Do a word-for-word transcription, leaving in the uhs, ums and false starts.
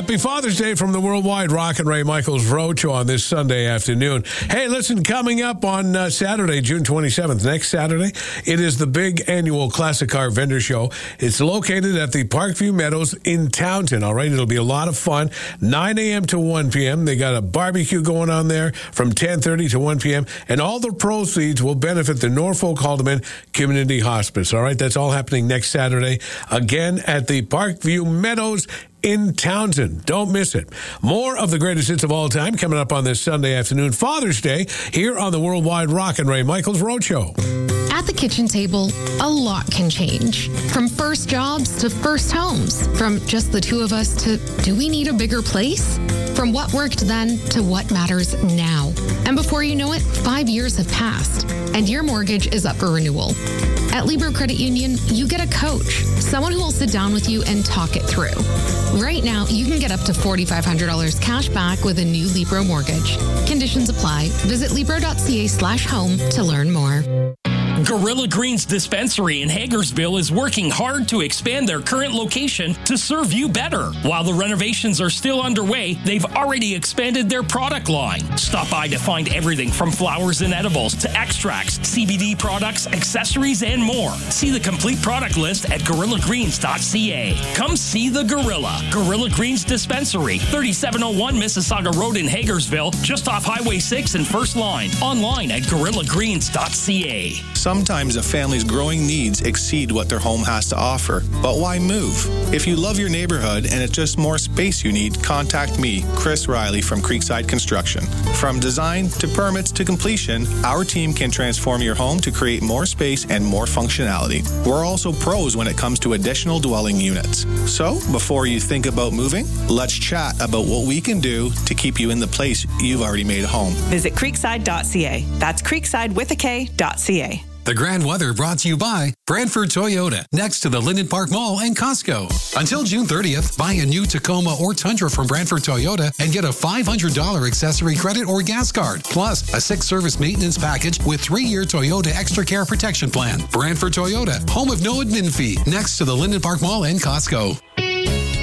Happy Father's Day from the Worldwide Rock and Ray Michaels Road Show on this Sunday afternoon. Hey, listen, coming up on uh, Saturday, June twenty-seventh, next Saturday, it is the big annual Classic Car Vendor Show. It's located at the Parkview Meadows in Taunton, all right? It'll be a lot of fun. nine a.m. to one p.m. They got a barbecue going on there from ten thirty to one p.m., and all the proceeds will benefit the Norfolk Haldeman Community Hospice, all right? That's all happening next Saturday, again at the Parkview Meadows in Taunton. Don't miss it. More of the greatest hits of all time coming up on this Sunday afternoon, Father's Day, here on the Worldwide Rock and Ray Michaels Roadshow. At the kitchen table, a lot can change. From first jobs to first homes. From just the two of us to, do we need a bigger place? From what worked then to what matters now. And before you know it, five years have passed, and your mortgage is up for renewal. At Libro Credit Union, you get a coach, someone who will sit down with you and talk it through. Right now, you can get up to four thousand five hundred dollars cash back with a new Libro mortgage. Conditions apply. Visit Libro.ca slash home to learn more. Gorilla Greens Dispensary in Hagersville is working hard to expand their current location to serve you better. While the renovations are still underway, they've already expanded their product line. Stop by to find everything from flowers and edibles to extracts, C B D products, accessories, and more. See the complete product list at gorilla greens dot c a. Come see the Gorilla. Gorilla Greens Dispensary, thirty-seven oh one Mississauga Road in Hagersville, just off Highway six and First Line. Online at gorilla greens dot c a. Sometimes a family's growing needs exceed what their home has to offer. But why move? If you love your neighborhood and it's just more space you need, contact me, Chris Riley from Creekside Construction. From design to permits to completion, our team can transform your home to create more space and more functionality. We're also pros when it comes to additional dwelling units. So, before you think about moving, let's chat about what we can do to keep you in the place you've already made home. Visit creekside dot c a. That's creekside with a K dot c a. The Grand Weather brought to you by Brantford Toyota, next to the Linden Park Mall and Costco. Until June thirtieth, buy a new Tacoma or Tundra from Brantford Toyota and get a five hundred dollars accessory credit or gas card, plus a six-service maintenance package with three-year Toyota Extra Care Protection Plan. Brantford Toyota, home of no admin fee, next to the Linden Park Mall and Costco.